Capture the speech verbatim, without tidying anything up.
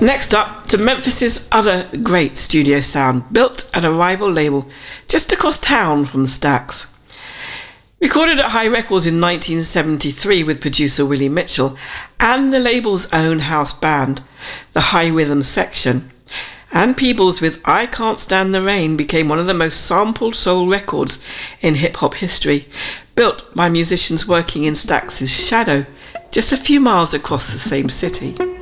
Next up, to Memphis's other great studio sound, built at a rival label just across town from Stax. Recorded at High Records in nineteen seventy-three with producer Willie Mitchell and the label's own house band, the High Rhythm Section, and Peebles with I Can't Stand the Rain became one of the most sampled soul records in hip-hop history, built by musicians working in Stax's shadow, just a few miles across the same city.